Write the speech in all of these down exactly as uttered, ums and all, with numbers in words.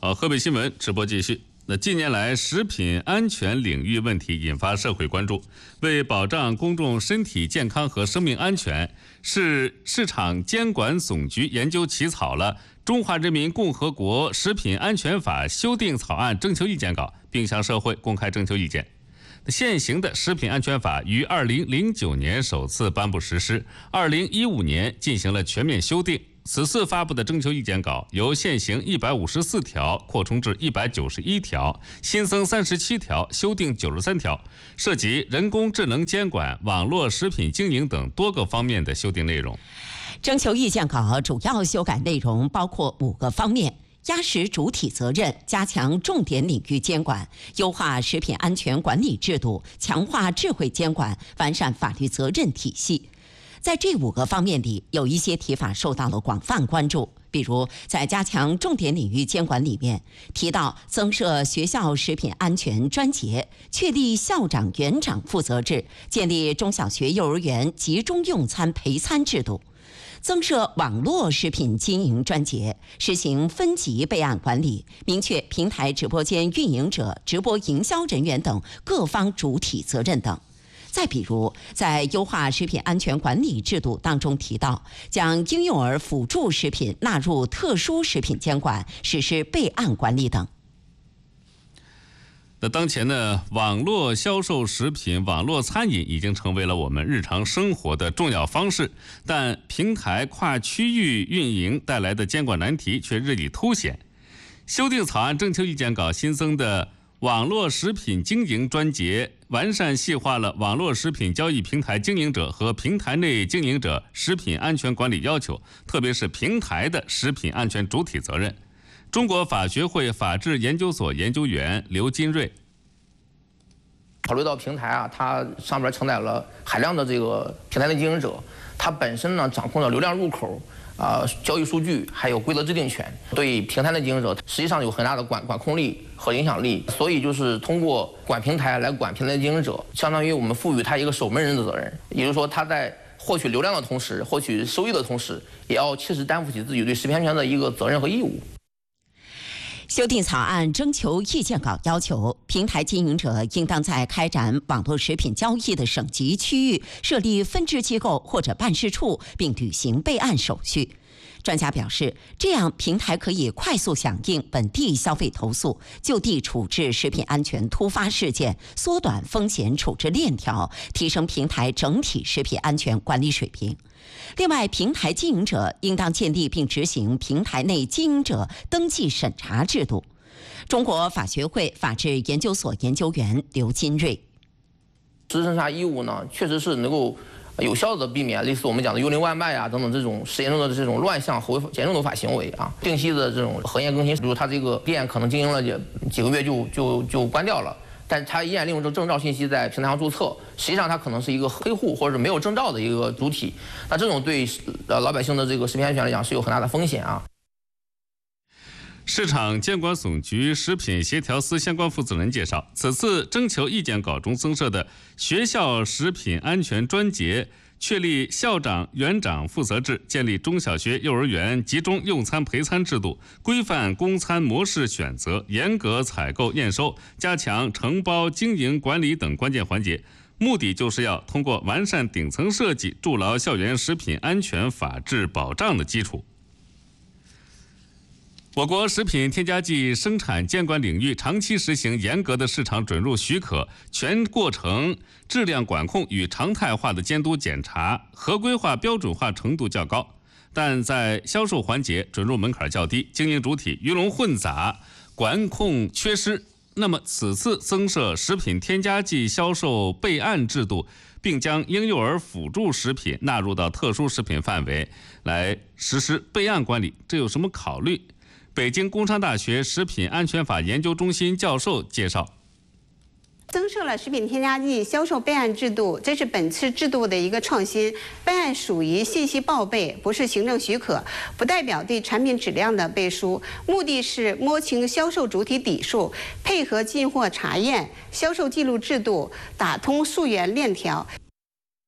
好，河北新闻直播继续。那近年来，食品安全领域问题引发社会关注。为保障公众身体健康和生命安全，市市场监管总局研究起草了《中华人民共和国食品安全法》修订草案征求意见稿，并向社会公开征求意见。现行的食品安全法于二零零九年首次颁布实施，二零一五年进行了全面修订。此次发布的征求意见稿由现行一百五十四条扩充至一百九十一条，新增三十七条，修订九十三条，涉及人工智能监管、网络食品经营等多个方面的修订内容。 征求意见稿主要修改内容包括五个方面：压实主体责任，加强重点领域监管，优化食品安全管理制度，强化智慧监管，完善法律责任体系。在这五个方面里，有一些提法受到了广泛关注。比如，在加强重点领域监管里面，提到增设学校食品安全专节，确立校长、园长负责制，建立中小学、幼儿园集中用餐陪餐制度。增设网络食品经营专节，实行分级备案管理，明确平台直播间运营者、直播营销人员等各方主体责任等。再比如，在优化食品安全管理制度当中提到，将婴幼儿辅助食品纳入特殊食品监管，实施备案管理等。 那当前呢，网络销售食品、网络餐饮已经成为了我们日常生活的重要方式，但平台跨区域运营带来的监管难题却日益凸显。修订草案征求意见稿新增的网络食品经营专节，完善细化了网络食品交易平台经营者和平台内经营者食品安全管理要求，特别是平台的食品安全主体责任。中国法学会法治研究所研究员刘金瑞， 考虑到平台啊，它上边承载了海量的这个平台的经营者，它本身呢掌控了流量入口、啊、呃、交易数据，还有规则制定权，对平台的经营者实际上有很大的管管控力和影响力。所以就是通过管平台来管平台的经营者，相当于我们赋予他一个守门人的责任，也就是说他在获取流量的同时，获取收益的同时，也要切实担负起自己对食品安全的一个责任和义务。 修订草案征求意见稿要求，平台经营者应当在开展网络食品交易的省级区域设立分支机构或者办事处，并履行备案手续。专家表示，这样平台可以快速响应本地消费投诉，就地处置食品安全突发事件，缩短风险处置链条，提升平台整体食品安全管理水平。另外，平台经营者应当建立并执行平台内经营者登记审查制度。中国法学会法治研究所研究员刘金瑞， 实施审查义务呢，确实是能够有效的避免类似我们讲的幽灵外卖啊等等这种实践中的这种乱象和严重违法行为啊。定期的这种核验更新，比如他这个店可能经营了几几个月就就就关掉了，但他依然利用这证照信息在平台上注册，实际上他可能是一个黑户或者是没有证照的一个主体，那这种对呃老百姓的这个食品安全来讲是有很大的风险啊。 市场监管总局食品协调司相关负责人介绍，此次征求意见稿中增设的学校食品安全专节，确立校长、园长负责制，建立中小学、幼儿园集中用餐陪餐制度，规范供餐模式选择，严格采购验收，加强承包经营管理等关键环节。目的就是要通过完善顶层设计，筑牢校园食品安全法治保障的基础。我国食品添加剂生产监管领域长期实行严格的市场准入许可、全过程质量管控与常态化的监督检查，合规化标准化程度较高，但在销售环节准入门槛较低，经营主体鱼龙混杂，管控缺失。那么此次增设食品添加剂销售备案制度，并将婴幼儿辅助食品纳入到特殊食品范围来实施备案管理，这有什么考虑？北京工商大学食品安全法研究中心教授介绍， 增设了食品添加剂销售备案制度，这是本次制度的一个创新。备案属于信息报备，不是行政许可，不代表对产品质量的背书，目的是摸清销售主体底数，配合进货查验、销售记录制度，打通溯源链条。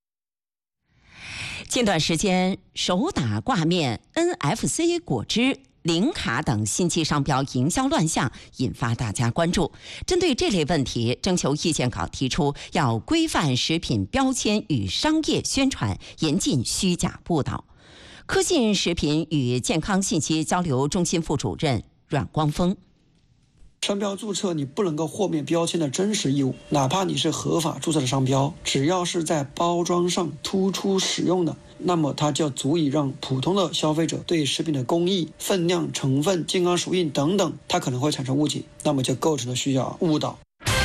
近段时间，手打挂面 N F C 果汁零卡等信息商标营销乱象，引发大家关注。针对这类问题，征求意见稿提出要规范食品标签与商业宣传，严禁虚假误导。科信食品与健康信息交流中心副主任阮光峰。 商标注册你不能够豁免标签的真实义务，哪怕你是合法注册的商标，只要是在包装上突出使用的，那么它就足以让普通的消费者对食品的工艺、分量、成分、健康属性等等，它可能会产生误解，那么就构成了需要误导。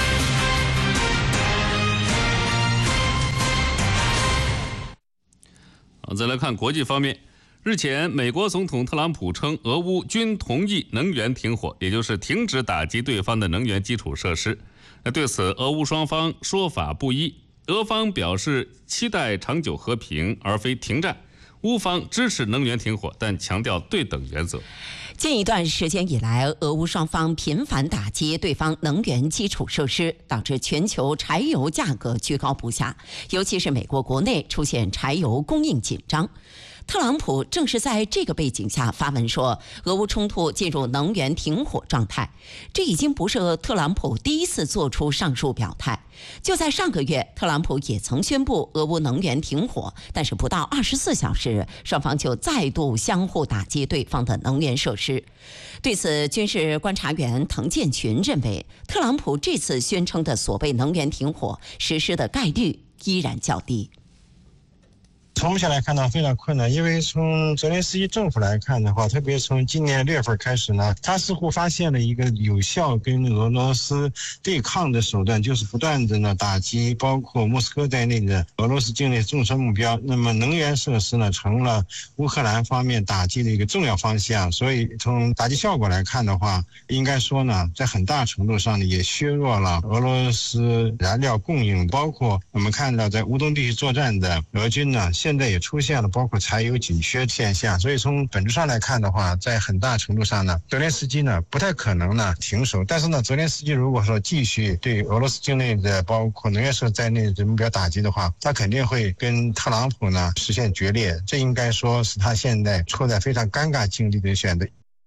好，再来看国际方面。日前，美国总统特朗普称，俄乌均同意能源停火，也就是停止打击对方的能源基础设施。对此，俄乌双方说法不一。俄方表示期待长久和平，而非停战；乌方支持能源停火，但强调对等原则。 近一段时间以来，俄乌双方频繁打击对方能源基础设施，导致全球柴油价格居高不下，尤其是美国国内出现柴油供应紧张。特朗普正是在这个背景下发文说，俄乌冲突进入能源停火状态。这已经不是特朗普第一次做出上述表态。就在上个月，特朗普也曾宣布俄乌能源停火，但是不到二十四小时，双方就再度相互打击对方的能源设施。对此，军事观察员滕建群认为，特朗普这次宣称的所谓能源停火实施的概率依然较低。 从目前来看呢，非常困难，因为从泽连斯基政府来看的话，特别从今年六月份开始呢，他似乎发现了一个有效跟俄罗斯对抗的手段，就是不断的呢打击包括莫斯科在内的俄罗斯境内纵深目标。那么能源设施呢，成了乌克兰方面打击的一个重要方向。所以从打击效果来看的话，应该说呢，在很大程度上呢，也削弱了俄罗斯燃料供应，包括我们看到在乌东地区作战的俄军呢，现在也出现了包括柴油紧缺现象。所以从本质上来看的话，在很大程度上呢，泽连斯基呢不太可能呢停手。但是呢，泽连斯基如果说继续对俄罗斯境内的包括能源设施在内的目标打击的话，他肯定会跟特朗普呢实现决裂，这应该说是他现在处在非常尴尬境地的选择。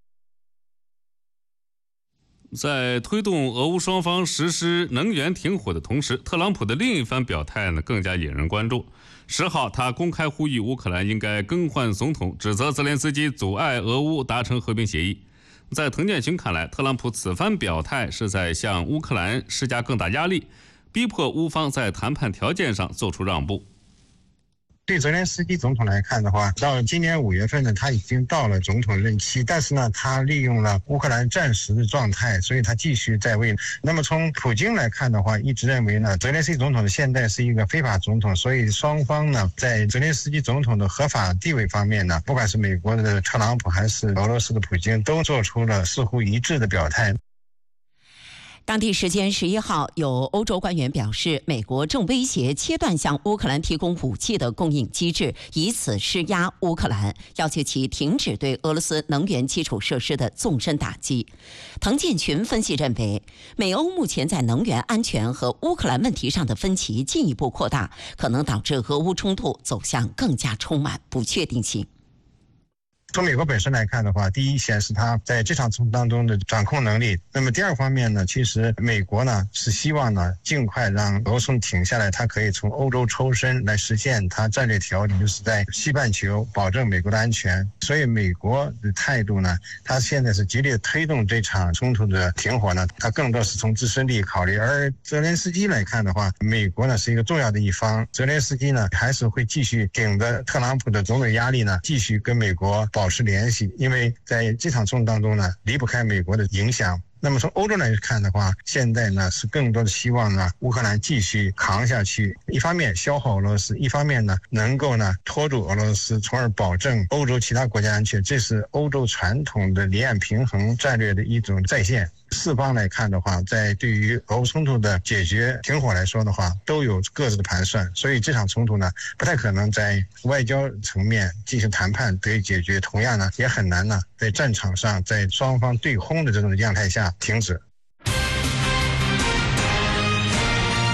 在推动俄乌双方实施能源停火的同时，特朗普的另一番表态呢更加引人关注。十号，他公开呼吁乌克兰应该更换总统，指责泽连斯基阻碍俄乌达成和平协议。在滕建群看来，特朗普此番表态是在向乌克兰施加更大压力，逼迫乌方在谈判条件上做出让步。 对泽连斯基总统来看的话，到今年五月份呢，他已经到了总统任期，但是呢，他利用了乌克兰战时的状态，所以他继续在位。那么从普京来看的话，一直认为呢，泽连斯基总统现在是一个非法总统，所以双方呢，在泽连斯基总统的合法地位方面呢，不管是美国的特朗普还是俄罗斯的普京，都做出了似乎一致的表态。 当地时间十一号，有欧洲官员表示，美国正威胁切断向乌克兰提供武器的供应机制，以此施压乌克兰，要求其停止对俄罗斯能源基础设施的纵深打击。滕建群分析认为，美欧目前在能源安全和乌克兰问题上的分歧进一步扩大，可能导致俄乌冲突走向更加充满不确定性。 从美国本身来看的话，第一显示它在这场冲突当中的掌控能力。那么第二方面呢，其实美国呢是希望呢尽快让俄罗斯停下来，它可以从欧洲抽身来实现它战略调整，就是在西半球保证美国的安全。所以美国的态度呢，它现在是极力推动这场冲突的停火呢，它更多是从自身利益考虑。而泽连斯基来看的话，美国呢是一个重要的一方，泽连斯基呢还是会继续顶着特朗普的种种压力呢，继续跟美国保持联系，因为在这场冲突当中呢，离不开美国的影响。那么从欧洲来看的话，现在呢是更多的希望呢乌克兰继续扛下去，一方面消耗俄罗斯，一方面呢能够呢拖住俄罗斯，从而保证欧洲其他国家安全。这是欧洲传统的离岸平衡战略的一种再现。四方来看的话，在对于俄乌冲突的解决停火来说的话，都有各自的盘算，所以这场冲突呢不太可能在外交层面进行谈判得以解决，同样呢也很难呢在战场上在双方对轰的这种样态下停止。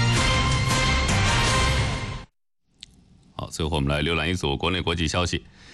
好，最后我们来浏览一组国内国际消息。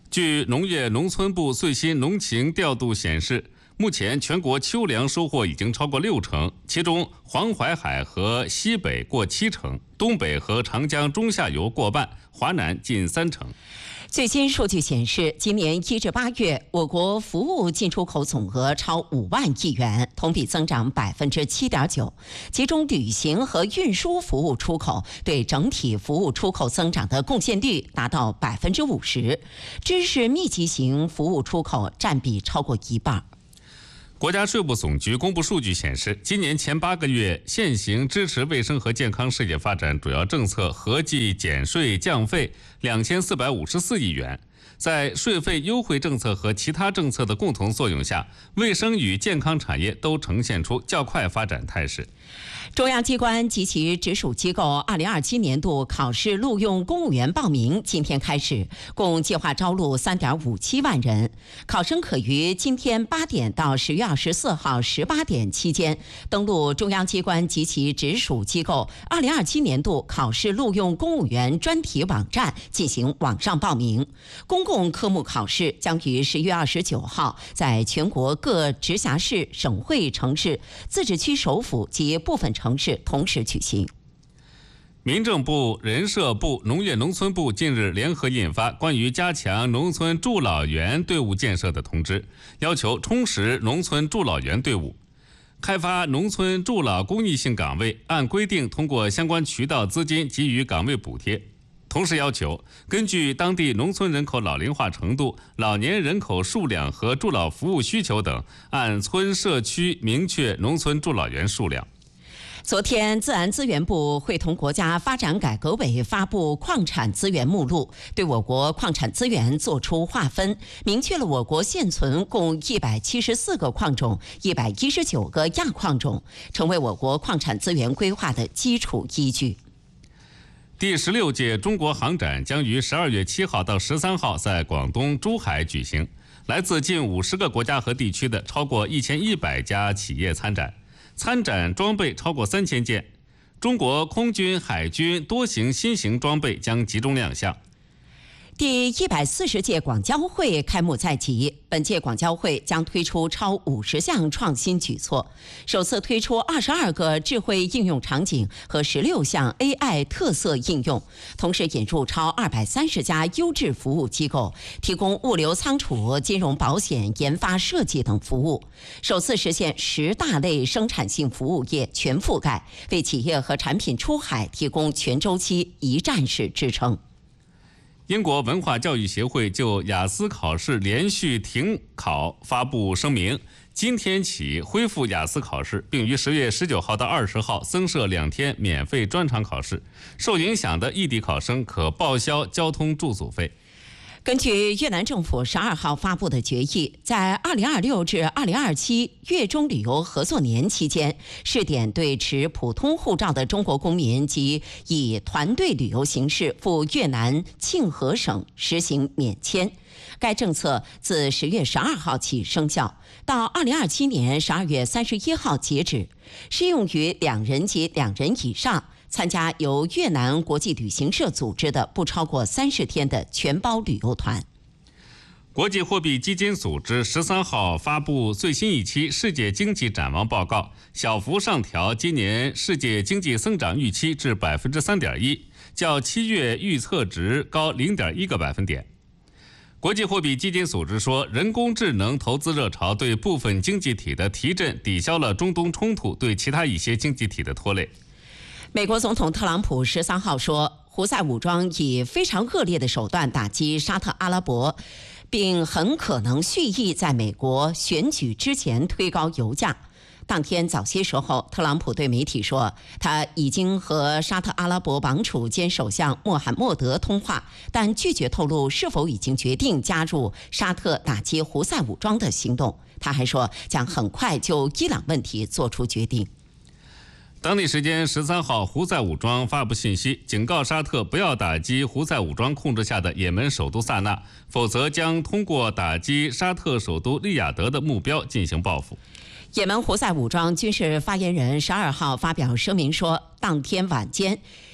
据农业农村部最新农情调度显示，目前全国秋粮收获已经超过六成，其中黄淮海和西北过七成，东北和长江中下游过半，华南近三成。 最新数据显示，今年一至八月，我国服务进出口总额超五万亿元，同比增长百分之七点九。其中，旅行和运输服务出口对整体服务出口增长的贡献率达到百分之五十，知识密集型服务出口占比超过一半。 国家税务总局公布数据显示，今年前八个月现行支持卫生和健康事业发展主要政策合计减税降费两千四百五十四亿元。在税费优惠政策和其他政策的共同作用下，卫生与健康产业都呈现出较快发展态势。 中央机关及其直属机构二零二七年度考试录用公务员报名今天开始，共计划招录三点五七万人。考生可于今天八点到十月二十四号十八点期间，登录中央机关及其直属机构二零二七年度考试录用公务员专题网站进行网上报名。公共科目考试将于十月二十九号在全国各直辖市、省会城市、自治区首府及部分城市同时举行。 民政部、人社部、农业农村部近日联合印发关于加强农村助老员队伍建设的通知，要求充实农村助老员队伍，开发农村助老公益性岗位，按规定通过相关渠道资金给予岗位补贴。同时要求根据当地农村人口老龄化程度、老年人口数量和助老服务需求等，按村社区明确农村助老员数量。 昨天，自然资源部会同国家发展改革委发布矿产资源目录，对我国矿产资源作出划分，明确了我国现存共一百七十四个矿种、一百一十九个亚矿种，成为我国矿产资源规划的基础依据。 第十六届中国航展将于十二月七号到十三号在广东珠海举行，来自近五十个国家和地区的超过一千一百家企业参展。参展装备超过三千件，中国空军、海军多型新型装备将集中亮相。 第一百四十届广交会开幕在即，本届广交会将推出超五十项创新举措，首次推出二十二个智慧应用场景和十六项 A I 特色应用，同时引入超二百三十家优质服务机构，提供物流仓储、金融保险、研发设计等服务，首次实现十大类生产性服务业全覆盖，为企业和产品出海提供全周期一站式支撑。 英国文化教育协会就雅思考试连续停考发布声明，今天起恢复雅思考试，并于十月十九号到二十号增设两天免费专场考试，受影响的异地考生可报销交通住宿费。 根据越南政府十二号发布的决议，在二零二六至二零二七越中旅游合作年期间，试点对持普通护照的中国公民及以团队旅游形式赴越南庆和省实行免签。该政策自十月十二号起生效，到二零二七年十二月三十一号截止，适用于两人及两人以上参加由越南国际旅行社组织的不超过三十天的全包旅游团。 国际货币基金组织十三号发布最新一期世界经济展望报告，小幅上调今年世界经济增长预期至百分之三点一，较七月预测值高零点一个百分点。国际货币基金组织说，人工智能投资热潮对部分经济体的提振抵消了中东冲突对其他一些经济体的拖累。 美国总统特朗普十三号说，胡塞武装以非常恶劣的手段打击沙特阿拉伯，并很可能蓄意在美国选举之前推高油价。当天早些时候，特朗普对媒体说，他已经和沙特阿拉伯王储兼首相穆罕默德通话，但拒绝透露是否已经决定加入沙特打击胡塞武装的行动。他还说，将很快就伊朗问题做出决定。 当地时间十三号，胡塞武装发布信息，警告沙特不要打击胡塞武装控制下的也门首都萨那，否则将通过打击沙特首都利雅得的目标进行报复。 也门胡塞武装军事发言人十二号发表声明说，当天晚间，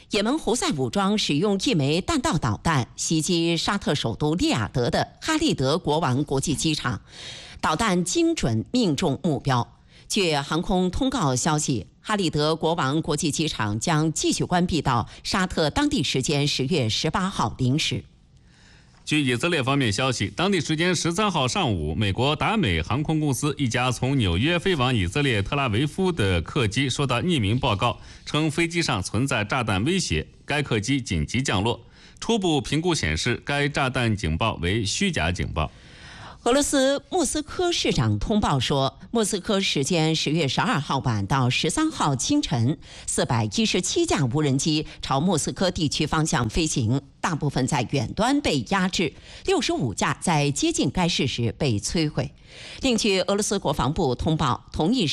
也门胡塞武装使用一枚弹道导弹袭击沙特首都利雅得的哈利德国王国际机场，导弹精准命中目标。据航空通告消息，哈利德国王国际机场将继续关闭到沙特当地时间十月十八号零时。 据以色列方面消息，当地时间十三号上午，美国达美航空公司一架从纽约飞往以色列特拉维夫的客机收到匿名报告，称飞机上存在炸弹威胁，该客机紧急降落。初步评估显示，该炸弹警报为虚假警报。 俄罗斯莫斯科市长通报说，莫斯科时间十月十二号晚到十三号清晨，四百一十七架无人机朝莫斯科地区方向飞行，大部分在远端被压制，六十五架在接近该市时被摧毁。另据俄罗斯国防部通报，同一时